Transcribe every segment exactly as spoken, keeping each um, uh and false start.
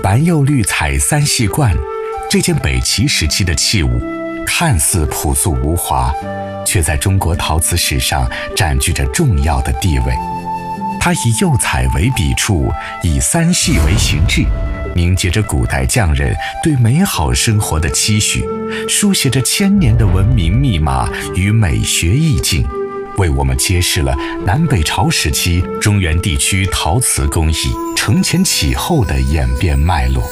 白釉绿彩三系冠，这件北齐时期的器物，看似朴素无华，却在中国陶瓷史上占据着重要的地位。它以釉彩为笔触，以三系为形制，凝结着古代匠人对美好生活的期许，书写着千年的文明密码与美学意境，为我们揭示了南北朝时期中原地区陶瓷工艺承前启后的演变脉络。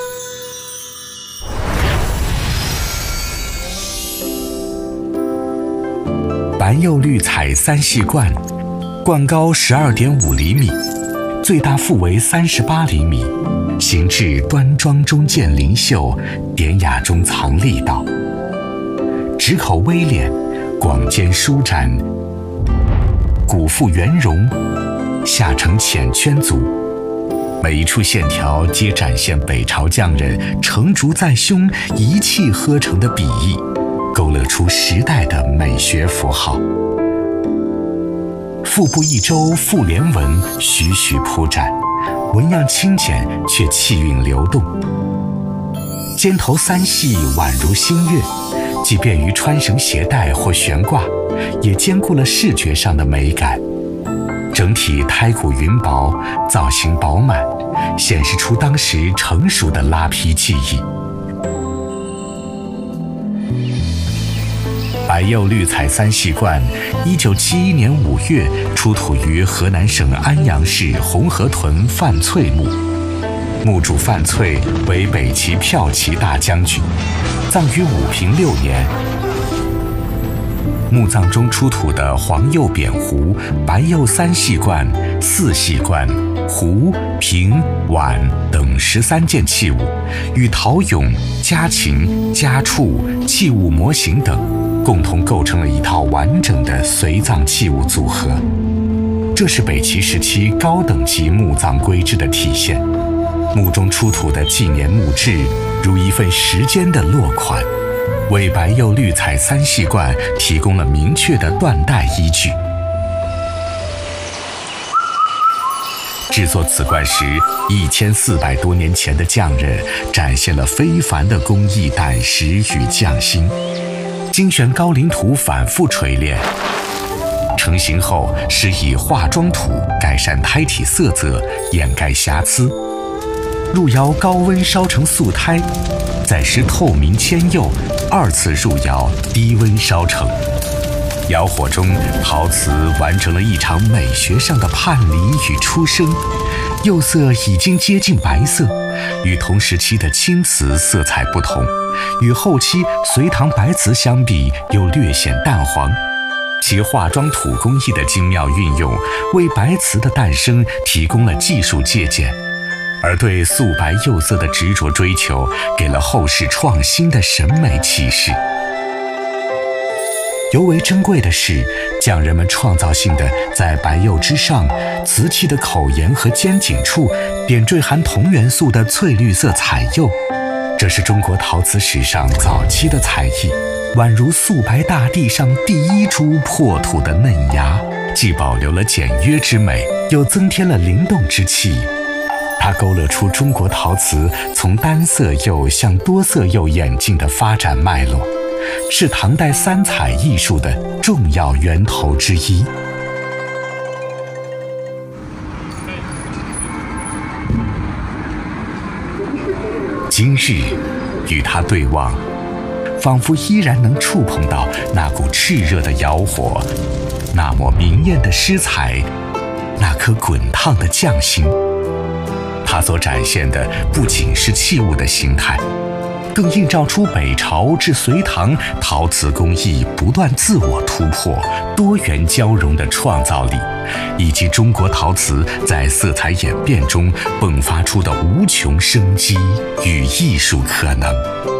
白釉绿彩三系冠，冠高十二点五厘米，最大腹围三十八厘米，形制端庄中见灵秀，典雅中藏力道，直口微敛，广肩舒展，骨腹圆融，下呈浅圈足，每一处线条皆展现北朝匠人成竹在胸、一气呵成的笔意，勾勒出时代的美学符号。腹部一周复连纹徐徐铺展，纹样轻简却气韵流动。肩头三系宛如新月，既便于穿绳携带或悬挂，也兼顾了视觉上的美感。整体胎骨匀薄，造型饱满，显示出当时成熟的拉坯技艺。白釉绿彩三系冠，一九七一年五月出土于河南省安阳市红河屯范翠墓。墓主范翠为北齐骠骑大将军，葬于武平六年。墓葬中出土的黄釉扁壶、白釉三系冠、四系冠、壶、瓶、碗等十三件器物，与陶俑、家禽、家畜、器物模型等共同构成了一套完整的随葬器物组合。这是北齐时期高等级墓葬规制的体现。墓中出土的纪年墓志，如一份时间的落款，为白釉绿彩三系冠提供了明确的断代依据。制作此冠时，一千四百多年前的匠人展现了非凡的工艺胆识与匠心，精选高岭土反复锤炼，成型后施以化妆土改善胎体色泽，掩盖瑕疵。入窑高温烧成素胎，再施透明铅釉，二次入窑低温烧成。窑火中，陶瓷完成了一场美学上的叛离与出生。釉色已经接近白色，与同时期的青瓷色彩不同，与后期隋唐白瓷相比又略显淡黄。其化妆土工艺的精妙运用，为白瓷的诞生提供了技术借鉴，而对素白釉色的执着追求，给了后世创新的审美启示。尤为珍贵的是，匠人们创造性地在白釉之上，瓷器的口沿和尖颈处点缀含同元素的翠绿色彩釉。这是中国陶瓷史上早期的才艺，宛如素白大地上第一株破土的嫩芽，既保留了简约之美，又增添了灵动之气。它勾勒出中国陶瓷从单色釉向多色釉演进的发展脉络，是唐代三彩艺术的重要源头之一。今日与它对望，仿佛依然能触碰到那股炽热的窑火，那抹明艳的诗彩，那颗滚烫的匠心。它所展现的不仅是器物的形态，更映照出北朝至隋唐陶瓷工艺不断自我突破、多元交融的创造力，以及中国陶瓷在色彩演变中迸发出的无穷生机与艺术可能。